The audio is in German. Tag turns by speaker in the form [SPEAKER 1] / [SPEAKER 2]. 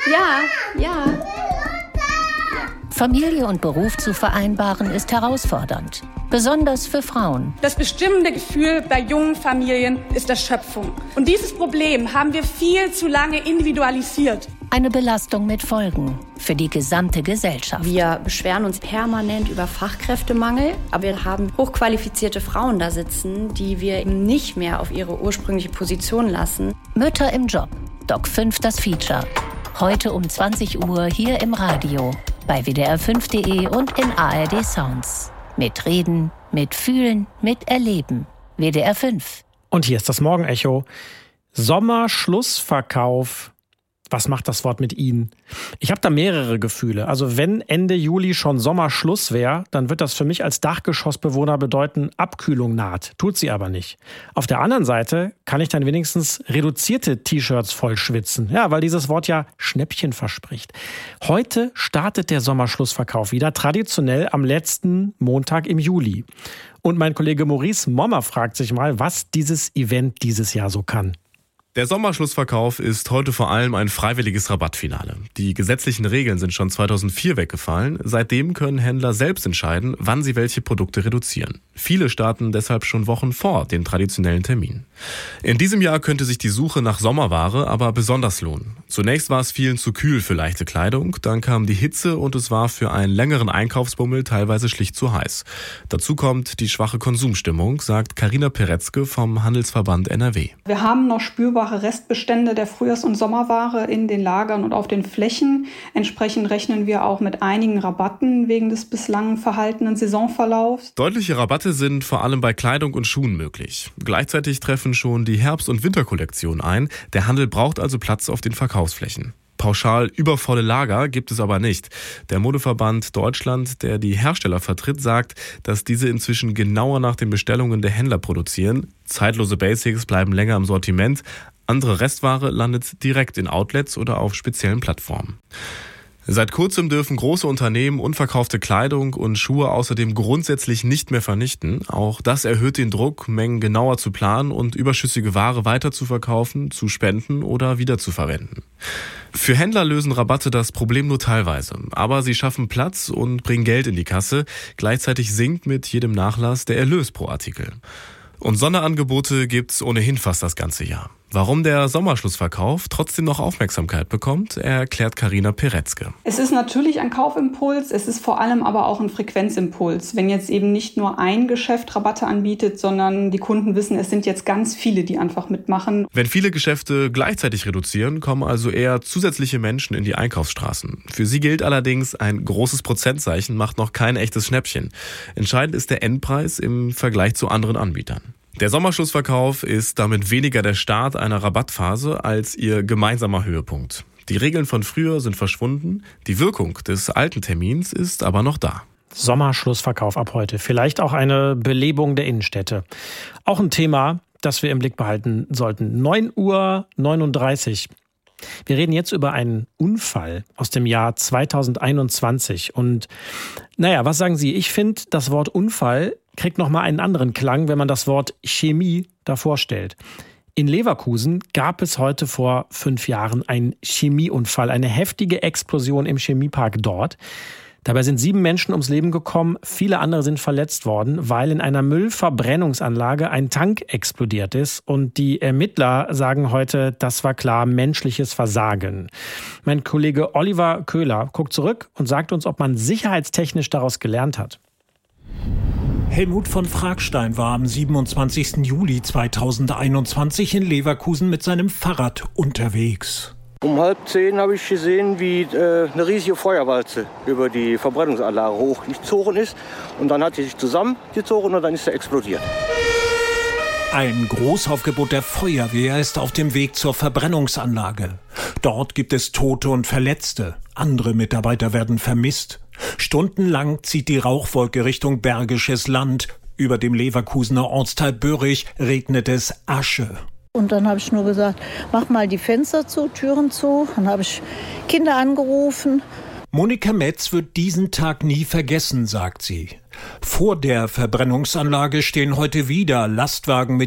[SPEAKER 1] Ja.
[SPEAKER 2] Familie und Beruf zu vereinbaren ist herausfordernd, besonders für Frauen.
[SPEAKER 3] Das bestimmende Gefühl bei jungen Familien ist Erschöpfung. Und dieses Problem haben wir viel zu lange individualisiert.
[SPEAKER 2] Eine Belastung mit Folgen für die gesamte Gesellschaft.
[SPEAKER 1] Wir beschweren uns permanent über Fachkräftemangel, aber wir haben hochqualifizierte Frauen da sitzen, die wir eben nicht mehr auf ihre ursprüngliche Position lassen.
[SPEAKER 2] Mütter im Job, Doc 5 das Feature. Heute um 20 Uhr hier im Radio, bei wdr5.de und in ARD Sounds. Mit Reden, mit Fühlen, mit Erleben. WDR 5.
[SPEAKER 4] Und hier ist das Morgenecho. Sommerschlussverkauf. Was macht das Wort mit Ihnen? Ich habe da mehrere Gefühle. Also wenn Ende Juli schon Sommerschluss wäre, dann wird das für mich als Dachgeschossbewohner bedeuten, Abkühlung naht. Tut sie aber nicht. Auf der anderen Seite kann ich dann wenigstens reduzierte T-Shirts voll schwitzen. Ja, weil dieses Wort ja Schnäppchen verspricht. Heute startet der Sommerschlussverkauf wieder, traditionell am letzten Montag im Juli. Und mein Kollege Maurice Mommer fragt sich mal, was dieses Event dieses Jahr so kann.
[SPEAKER 5] Der Sommerschlussverkauf ist heute vor allem ein freiwilliges Rabattfinale. Die gesetzlichen Regeln sind schon 2004 weggefallen. Seitdem können Händler selbst entscheiden, wann sie welche Produkte reduzieren. Viele starten deshalb schon Wochen vor den traditionellen Termin. In diesem Jahr könnte sich die Suche nach Sommerware aber besonders lohnen. Zunächst war es vielen zu kühl für leichte Kleidung, dann kam die Hitze und es war für einen längeren Einkaufsbummel teilweise schlicht zu heiß. Dazu kommt die schwache Konsumstimmung, sagt Carina Peretzke vom Handelsverband NRW.
[SPEAKER 6] Wir haben noch spürbare Restbestände der Frühjahrs- und Sommerware in den Lagern und auf den Flächen. Entsprechend rechnen wir auch mit einigen Rabatten wegen des bislang verhaltenen Saisonverlaufs.
[SPEAKER 5] Deutliche Rabatte sind vor allem bei Kleidung und Schuhen möglich. Gleichzeitig treffen schon die Herbst- und Winterkollektion ein. Der Handel braucht also Platz auf den Verkaufsflächen. Pauschal übervolle Lager gibt es aber nicht. Der Modeverband Deutschland, der die Hersteller vertritt, sagt, dass diese inzwischen genauer nach den Bestellungen der Händler produzieren. Zeitlose Basics bleiben länger im Sortiment. Andere Restware landet direkt in Outlets oder auf speziellen Plattformen. Seit kurzem dürfen große Unternehmen unverkaufte Kleidung und Schuhe außerdem grundsätzlich nicht mehr vernichten. Auch das erhöht den Druck, Mengen genauer zu planen und überschüssige Ware weiter zu verkaufen, zu spenden oder wiederzuverwenden. Für Händler lösen Rabatte das Problem nur teilweise, aber sie schaffen Platz und bringen Geld in die Kasse. Gleichzeitig sinkt mit jedem Nachlass der Erlös pro Artikel. Und Sonderangebote gibt's ohnehin fast das ganze Jahr. Warum der Sommerschlussverkauf trotzdem noch Aufmerksamkeit bekommt, erklärt Carina Peretzke.
[SPEAKER 6] Es ist natürlich ein Kaufimpuls, es ist vor allem aber auch ein Frequenzimpuls. Wenn jetzt eben nicht nur ein Geschäft Rabatte anbietet, sondern die Kunden wissen, es sind jetzt ganz viele, die einfach mitmachen.
[SPEAKER 5] Wenn viele Geschäfte gleichzeitig reduzieren, kommen also eher zusätzliche Menschen in die Einkaufsstraßen. Für sie gilt allerdings, ein großes Prozentzeichen macht noch kein echtes Schnäppchen. Entscheidend ist der Endpreis im Vergleich zu anderen Anbietern. Der Sommerschlussverkauf ist damit weniger der Start einer Rabattphase als ihr gemeinsamer Höhepunkt. Die Regeln von früher sind verschwunden, die Wirkung des alten Termins ist aber noch da.
[SPEAKER 4] Sommerschlussverkauf ab heute. Vielleicht auch eine Belebung der Innenstädte. Auch ein Thema, das wir im Blick behalten sollten. 9:39 Uhr. Wir reden jetzt über einen Unfall aus dem Jahr 2021. Und was sagen Sie? Ich finde, das Wort Unfall kriegt nochmal einen anderen Klang, wenn man das Wort Chemie davor stellt. In Leverkusen gab es heute vor 5 Jahren einen Chemieunfall, eine heftige Explosion im Chemiepark dort. Dabei sind 7 Menschen ums Leben gekommen, viele andere sind verletzt worden, weil in einer Müllverbrennungsanlage ein Tank explodiert ist. Und die Ermittler sagen heute, das war klar menschliches Versagen. Mein Kollege Oliver Köhler guckt zurück und sagt uns, ob man sicherheitstechnisch daraus gelernt hat.
[SPEAKER 7] Helmut von Fragstein war am 27. Juli 2021 in Leverkusen mit seinem Fahrrad unterwegs.
[SPEAKER 8] Um 9:30 habe ich gesehen, wie eine riesige Feuerwalze über die Verbrennungsanlage hochgezogen ist. Und dann hat sie sich zusammengezogen und dann ist sie explodiert.
[SPEAKER 7] Ein Großaufgebot der Feuerwehr ist auf dem Weg zur Verbrennungsanlage. Dort gibt es Tote und Verletzte. Andere Mitarbeiter werden vermisst. Stundenlang zieht die Rauchwolke Richtung Bergisches Land. Über dem Leverkusener Ortsteil Börrich regnet es Asche.
[SPEAKER 9] Und dann habe ich nur gesagt, mach mal die Fenster zu, Türen zu. Dann habe ich Kinder angerufen.
[SPEAKER 7] Monika Metz wird diesen Tag nie vergessen, sagt sie. Vor der Verbrennungsanlage stehen heute wieder Lastwagen mit